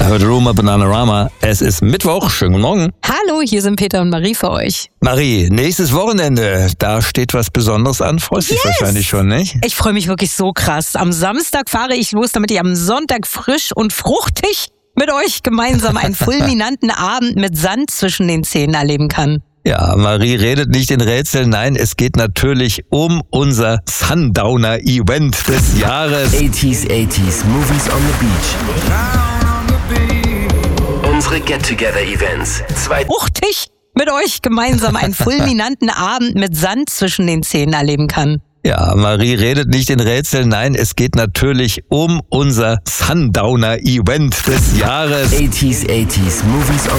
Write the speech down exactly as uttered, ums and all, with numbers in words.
hört Rumor Bananarama. Es ist Mittwoch. Schönen guten Morgen. Hallo, hier sind Peter und Marie für euch. Marie, nächstes Wochenende, da steht was Besonderes an. Freust dich Yes! wahrscheinlich schon, nicht? Ich freue mich wirklich so krass. Am Samstag fahre ich los, damit ich am Sonntag frisch und fruchtig mit euch gemeinsam einen fulminanten Abend mit Sand zwischen den Zähnen erleben kann. Ja, Marie redet nicht in Rätseln. Nein, es geht natürlich um unser Sundowner-Event des Jahres. eighties, eighties, Movies on the Beach. Unsere Get-Together-Events. Zwei Fruchtig mit euch gemeinsam einen fulminanten Abend mit Sand zwischen den Zähnen erleben kann. Ja, Marie redet nicht in Rätseln. Nein, es geht natürlich um unser Sundowner-Event des Jahres. eighties, eighties, Movies on